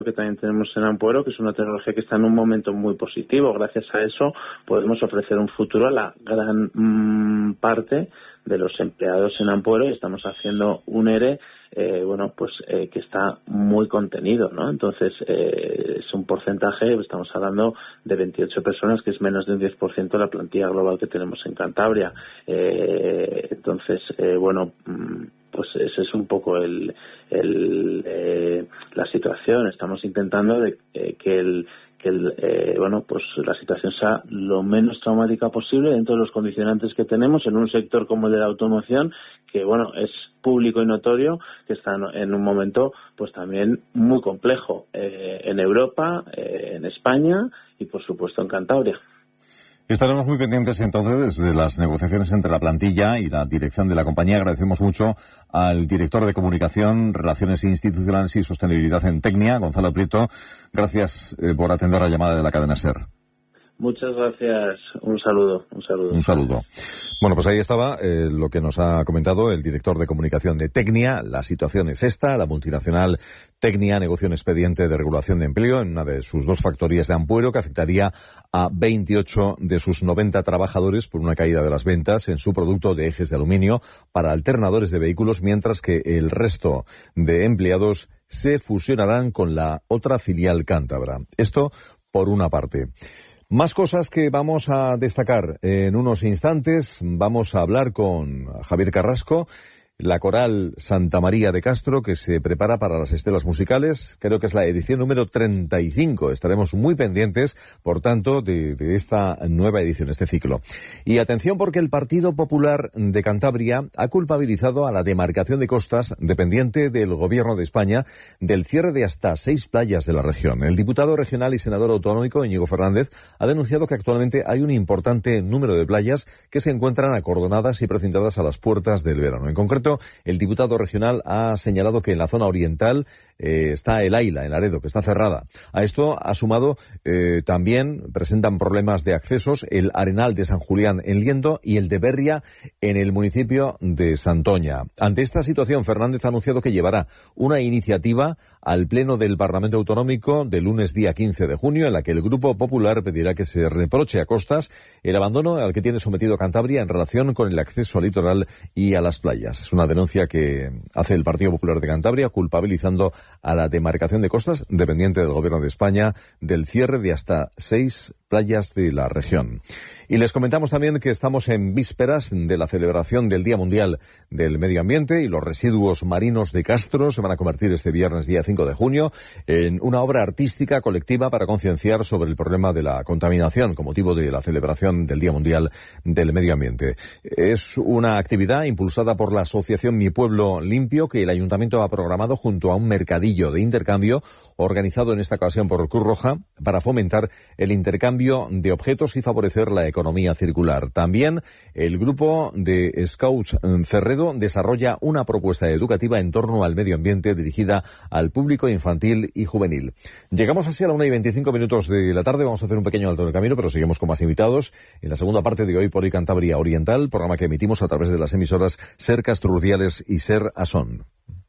que también tenemos en Ampuero, que es una tecnología que está en un momento muy positivo. Gracias a eso podemos ofrecer un futuro a la gran parte de los empleados en Ampuero, y estamos haciendo un ERE que está muy contenido, ¿no? Entonces, es un porcentaje, estamos hablando de 28 personas, que es menos de un 10% de la plantilla global que tenemos en Cantabria. Entonces, pues ese es un poco la situación. Estamos intentando que la situación sea lo menos traumática posible dentro de los condicionantes que tenemos en un sector como el de la automoción, que es público y notorio, que está en un momento pues también muy complejo en Europa, en España y por supuesto en Cantabria. Estaremos muy pendientes entonces de las negociaciones entre la plantilla y la dirección de la compañía. Agradecemos mucho al director de Comunicación, Relaciones Institucionales y Sostenibilidad en Tecnia, Gonzalo Prieto. Gracias por atender la llamada de la cadena SER. Muchas gracias. Un saludo. Un saludo. Bueno, pues ahí estaba lo que nos ha comentado el director de Comunicación de Tecnia. La situación es esta. La multinacional Tecnia negocia un expediente de regulación de empleo en una de sus 2 factorías de Ampuero que afectaría a 28 de sus 90 trabajadores por una caída de las ventas en su producto de ejes de aluminio para alternadores de vehículos, mientras que el resto de empleados se fusionarán con la otra filial cántabra. Esto por una parte. Más cosas que vamos a destacar en unos instantes. Vamos a hablar con Javier Carrasco, la coral Santa María de Castro, que se prepara para las estelas musicales. Creo que es la edición número 35. Estaremos muy pendientes, por tanto, de esta nueva edición, este ciclo. Y atención, porque el Partido Popular de Cantabria ha culpabilizado a la demarcación de costas, dependiente del Gobierno de España, del cierre de hasta 6 playas de la región. El diputado regional y senador autonómico, Íñigo Fernández, ha denunciado que actualmente hay un importante número de playas que se encuentran acordonadas y precintadas a las puertas del verano. En concreto, el diputado regional ha señalado que en la zona oriental está el Aila, en Laredo, que está cerrada. A esto ha sumado también, presentan problemas de accesos, el Arenal de San Julián en Liendo y el de Berria en el municipio de Santoña. Ante esta situación, Fernández ha anunciado que llevará una iniciativa al Pleno del Parlamento Autonómico del lunes día 15 de junio, en la que el Grupo Popular pedirá que se reproche a Costas el abandono al que tiene sometido Cantabria en relación con el acceso al litoral y a las playas. Es una denuncia que hace el Partido Popular de Cantabria, culpabilizando a la demarcación de costas, dependiente del Gobierno de España, del cierre de hasta 6 playas de la región. Y les comentamos también que estamos en vísperas de la celebración del Día Mundial del Medio Ambiente, y los residuos marinos de Castro se van a convertir este viernes día 5 de junio en una obra artística colectiva para concienciar sobre el problema de la contaminación con motivo de la celebración del Día Mundial del Medio Ambiente. Es una actividad impulsada por la asociación Mi Pueblo Limpio, que el Ayuntamiento ha programado junto a un mercadillo de intercambio organizado en esta ocasión por Cruz Roja para fomentar el intercambio de objetos y favorecer la economía circular. También el grupo de Scouts Cerredo desarrolla una propuesta educativa en torno al medio ambiente dirigida al público infantil y juvenil. Llegamos así a la 1:25 de la tarde. Vamos a hacer un pequeño alto en el camino, pero seguimos con más invitados en la segunda parte de Hoy por Hoy Cantabria Oriental, programa que emitimos a través de las emisoras SER Castro Urdiales y SER Asón.